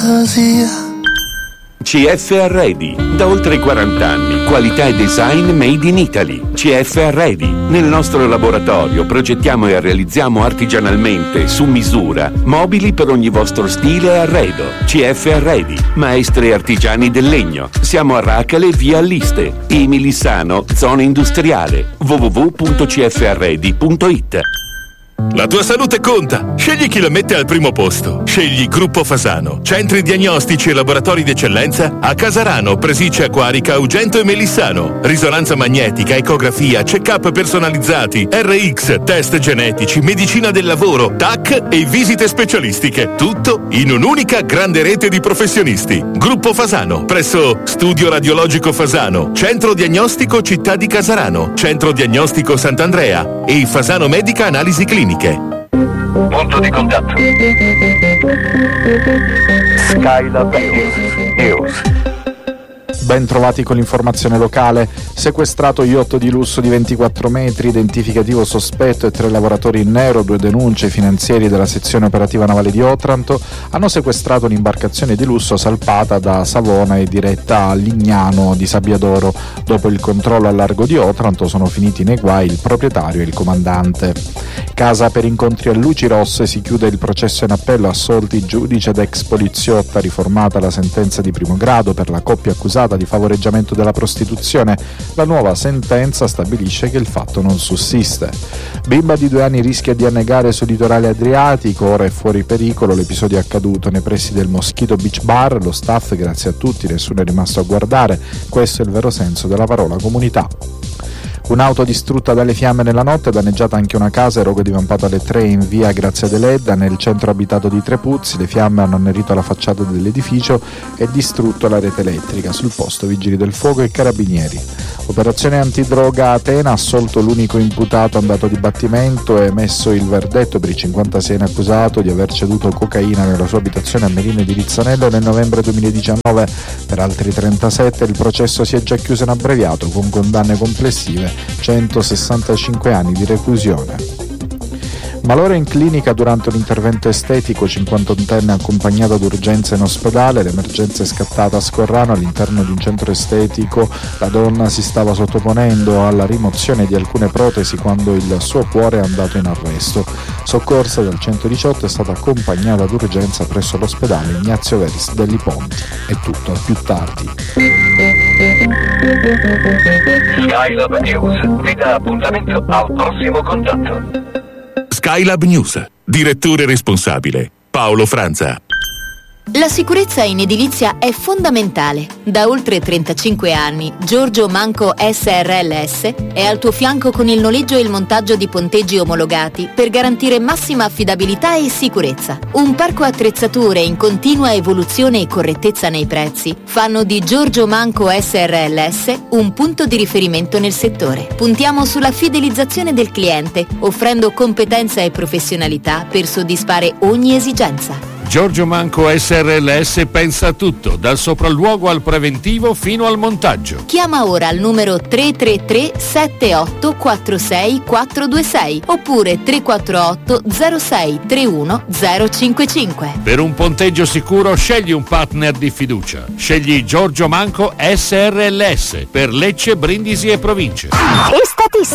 fantasia. CF Arredi, da oltre 40 anni, qualità e design made in Italy. CF Arredi, nel nostro laboratorio progettiamo e realizziamo artigianalmente, su misura, mobili per ogni vostro stile e arredo. CF Arredi, maestri artigiani del legno. Siamo a Racale, via Alliste, e Milissano, zona industriale. www.cfarredi.it. La tua salute conta. Scegli chi la mette al primo posto. Scegli Gruppo Fasano. Centri diagnostici e laboratori d'eccellenza a Casarano, Presiccia, Quarica, Ugento e Melissano. Risonanza magnetica, ecografia, check-up personalizzati, RX, test genetici, medicina del lavoro, TAC e visite specialistiche. Tutto in un'unica grande rete di professionisti. Gruppo Fasano, presso Studio Radiologico Fasano, Centro Diagnostico Città di Casarano, Centro Diagnostico Sant'Andrea e Fasano Medica Analisi Cliniche. Punto di contatto. Skylab News. Ben trovati con l'informazione locale. Sequestrato yacht di lusso di 24 metri, identificativo sospetto e 3 lavoratori in nero, 2 denunce. I finanzieri della sezione operativa navale di Otranto hanno sequestrato un'imbarcazione di lusso salpata da Savona e diretta a Lignano di Sabbiadoro. Dopo il controllo al largo di Otranto sono finiti nei guai il proprietario e il comandante. Casa per incontri a luci rosse, si chiude il processo in appello. Assolti giudice ed ex poliziotta, riformata la sentenza di primo grado per la coppia accusata di favoreggiamento della prostituzione. La nuova sentenza stabilisce che il fatto non sussiste. Bimba di 2 anni rischia di annegare sul litorale adriatico, ora è fuori pericolo. L'episodio è accaduto nei pressi del Mosquito Beach Bar. Lo staff, grazie a tutti, nessuno è rimasto a guardare. Questo è il vero senso della parola comunità. Un'auto distrutta dalle fiamme nella notte, danneggiata anche una casa, rogo divampato alle 3 in via Grazia Deledda, nel centro abitato di Trepuzzi. Le fiamme hanno annerito la facciata dell'edificio e distrutto la rete elettrica. Sul posto vigili del fuoco e carabinieri. Operazione antidroga a Atena, assolto l'unico imputato andato a dibattimento e emesso il verdetto per il 56enne accusato di aver ceduto cocaina nella sua abitazione a Merino di Rizzanello nel novembre 2019. Per altri 37 il processo si è già chiuso in abbreviato con condanne complessive 165 anni di reclusione. Malore in clinica durante un intervento estetico, 51enne accompagnata d'urgenza in ospedale. L'emergenza è scattata a Scorrano all'interno di un centro estetico. La donna si stava sottoponendo alla rimozione di alcune protesi quando il suo cuore è andato in arresto. Soccorsa dal 118, è stata accompagnata d'urgenza presso l'ospedale Ignazio Veris degli Ponti. È tutto, a più tardi. Skylab News vi dà appuntamento al prossimo contatto. Skylab News. Direttore responsabile Paolo Franza. La sicurezza in edilizia è fondamentale. Da oltre 35 anni, Giorgio Manco SRLS è al tuo fianco con il noleggio e il montaggio di ponteggi omologati per garantire massima affidabilità e sicurezza. Un parco attrezzature in continua evoluzione e correttezza nei prezzi fanno di Giorgio Manco SRLS un punto di riferimento nel settore. Puntiamo sulla fidelizzazione del cliente, offrendo competenza e professionalità per soddisfare ogni esigenza. Giorgio Manco SRLS pensa a tutto, dal sopralluogo al preventivo fino al montaggio. Chiama ora al numero 333 7846 426 oppure 348 06 31 055. Per un ponteggio sicuro scegli un partner di fiducia. Scegli Giorgio Manco SRLS per Lecce, Brindisi e province. E statista